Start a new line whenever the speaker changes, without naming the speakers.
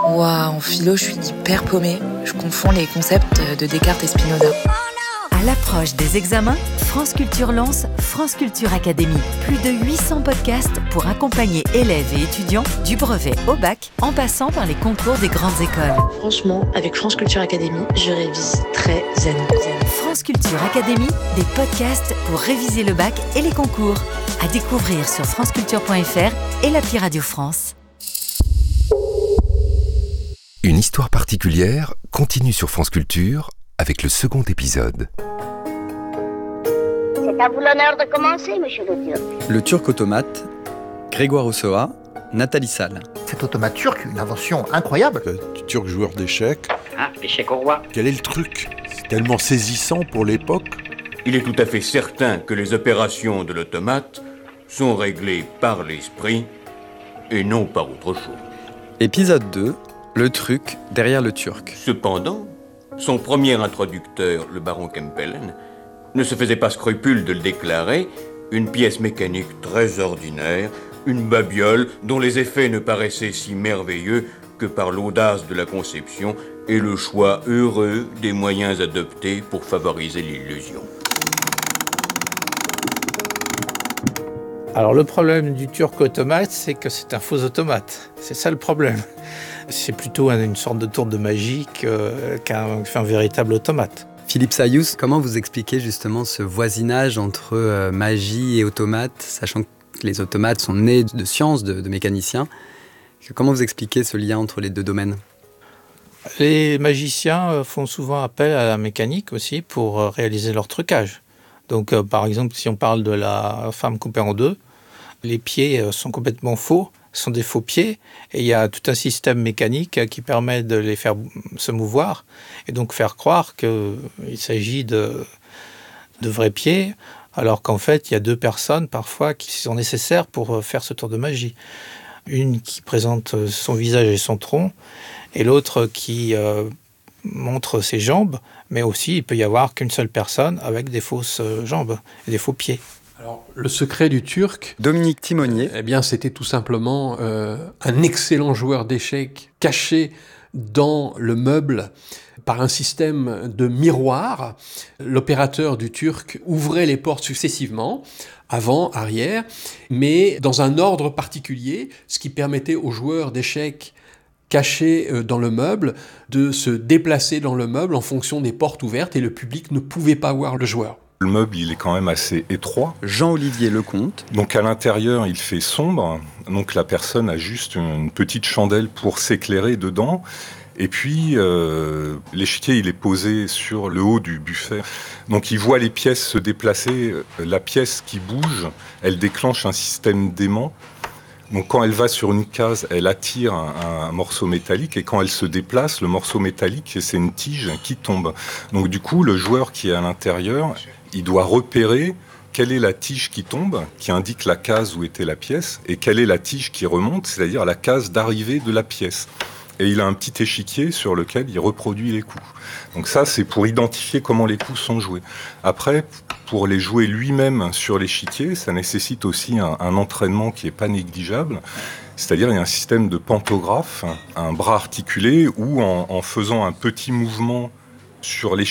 Ouah, en philo, je suis hyper paumée. Je confonds les concepts de Descartes et Spinoza.
À l'approche des examens, France Culture lance France Culture Academy. Plus de 800 podcasts pour accompagner élèves et étudiants du brevet au bac, en passant par les concours des grandes écoles.
Franchement, avec France Culture Academy, je révise très zen.
France Culture Academy, des podcasts pour réviser le bac et les concours. À découvrir sur franceculture.fr et l'appli Radio France.
Une histoire particulière continue sur France Culture avec le second épisode.
C'est à vous l'honneur de commencer, monsieur le Turc.
Le Turc automate, Grégoire Ossoa, Nathalie Salle.
Cet automate turc, une invention incroyable.
Le Turc joueur d'échecs.
Ah, l'échec au roi.
Quel est le truc ? C'est tellement saisissant pour l'époque.
Il est tout à fait certain que les opérations de l'automate sont réglées par l'esprit et non par autre chose.
Épisode 2, le truc derrière le Turc.
Cependant, son premier introducteur, le baron Kempelen, ne se faisait pas scrupule de le déclarer une pièce mécanique très ordinaire, une babiole dont les effets ne paraissaient si merveilleux que par l'audace de la conception et le choix heureux des moyens adoptés pour favoriser l'illusion.
Alors le problème du Turc automate, c'est que c'est un faux automate. C'est ça le problème. C'est plutôt une sorte de tour de magie qu'un véritable automate.
Philippe Sayous, comment vous expliquez justement ce voisinage entre magie et automate, sachant que les automates sont nés de sciences, de mécaniciens. Comment vous expliquez ce lien entre les deux domaines ?
Les magiciens font souvent appel à la mécanique aussi pour réaliser leur trucage. Donc par exemple, si on parle de la femme coupée en deux, les pieds sont complètement faux, sont des faux pieds, et il y a tout un système mécanique qui permet de les faire se mouvoir, et donc faire croire qu'il s'agit de vrais pieds, alors qu'en fait, il y a deux personnes parfois qui sont nécessaires pour faire ce tour de magie. Une qui présente son visage et son tronc, et l'autre qui montre ses jambes, mais aussi il peut y avoir qu'une seule personne avec des fausses jambes et des faux pieds.
Alors, le secret du Turc,
Dominique Timonier,
c'était tout simplement un excellent joueur d'échecs caché dans le meuble par un système de miroir. L'opérateur du Turc ouvrait les portes successivement, avant, arrière, mais dans un ordre particulier, ce qui permettait aux joueurs d'échecs cachés dans le meuble de se déplacer dans le meuble en fonction des portes ouvertes, et le public ne pouvait pas voir le joueur.
Le meuble, il est quand même assez étroit.
Jean-Olivier Lecomte.
Donc à l'intérieur, il fait sombre. Donc la personne a juste une petite chandelle pour s'éclairer dedans. Et puis, l'échiquier, il est posé sur le haut du buffet. Donc il voit les pièces se déplacer. La pièce qui bouge, elle déclenche un système d'aimant. Donc quand elle va sur une case, elle attire un morceau métallique, et quand elle se déplace, le morceau métallique, c'est une tige qui tombe. Donc du coup, le joueur qui est à l'intérieur, il doit repérer quelle est la tige qui tombe, qui indique la case où était la pièce, et quelle est la tige qui remonte, c'est-à-dire la case d'arrivée de la pièce. Et il a un petit échiquier sur lequel il reproduit les coups. Donc ça, c'est pour identifier comment les coups sont joués. Après, pour les jouer lui-même sur l'échiquier, ça nécessite aussi un entraînement qui n'est pas négligeable. C'est-à-dire, il y a un système de pantographe, un bras articulé, où en faisant un petit mouvement sur l'échiquier,